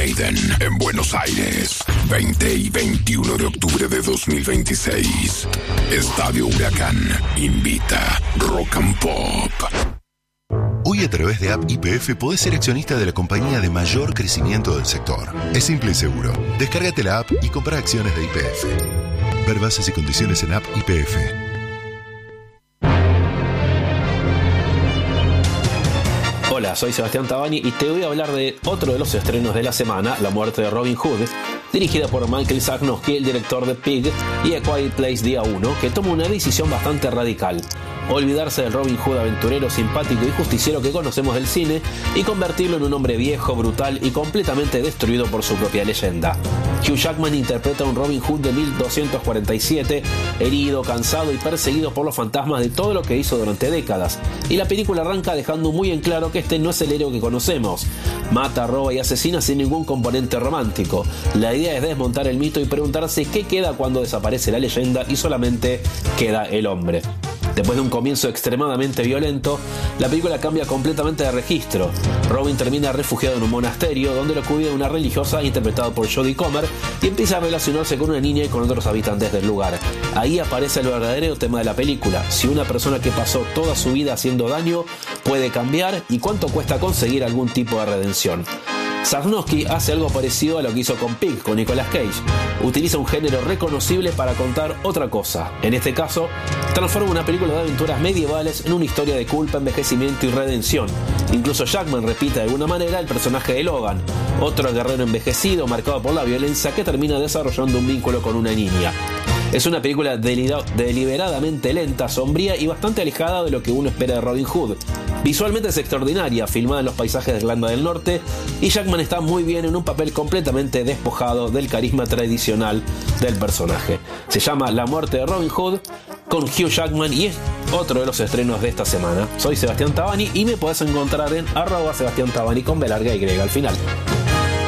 Maiden en Buenos Aires, 20 y 21 de octubre de 2026. Estadio Huracán invita Rock and Pop. Hoy a través de App YPF podés ser accionista de la compañía de mayor crecimiento del sector. Es simple y seguro. Descárgate la app y compra acciones de YPF. Ver bases y condiciones en App YPF. Hola, soy Sebastián Tabani y te voy a hablar de otro de los estrenos de la semana, La muerte de Robin Hood, dirigida por Michael Sarnoski, el director de Pig y A Quiet Place Día 1, que toma una decisión bastante radical: olvidarse del Robin Hood aventurero, simpático y justiciero que conocemos del cine y convertirlo en un hombre viejo, brutal y completamente destruido por su propia leyenda. Hugh Jackman interpreta a un Robin Hood de 1247, herido, cansado y perseguido por los fantasmas de todo lo que hizo durante décadas, y la película arranca dejando muy en claro que este no es el héroe que conocemos. Mata, roba y asesina sin ningún componente romántico. La idea es desmontar el mito y preguntarse qué queda cuando desaparece la leyenda y solamente queda el hombre. Después de un comienzo extremadamente violento, la película cambia completamente de registro. Robin termina refugiado en un monasterio donde lo cuida una religiosa interpretada por Jodie Comer y empieza a relacionarse con una niña y con otros habitantes del lugar. Ahí aparece el verdadero tema de la película: si una persona que pasó toda su vida haciendo daño puede cambiar y cuánto cuesta conseguir algún tipo de redención. Sarnoski hace algo parecido a lo que hizo con Pig, con Nicolas Cage. Utiliza un género reconocible para contar otra cosa. En este caso, transforma una película de aventuras medievales en una historia de culpa, envejecimiento y redención. Incluso Jackman repite de alguna manera el personaje de Logan, otro guerrero envejecido marcado por la violencia que termina desarrollando un vínculo con una niña. Es una película deliberadamente lenta, sombría y bastante alejada de lo que uno espera de Robin Hood. Visualmente es extraordinaria, filmada en los paisajes de Irlanda del Norte, y Jackman está muy bien en un papel completamente despojado del carisma tradicional del personaje. Se llama La muerte de Robin Hood, con Hugh Jackman, y es otro de los estrenos de esta semana. Soy Sebastián Tabani y me podés encontrar en @Sebastián Tabani con B larga Y al final.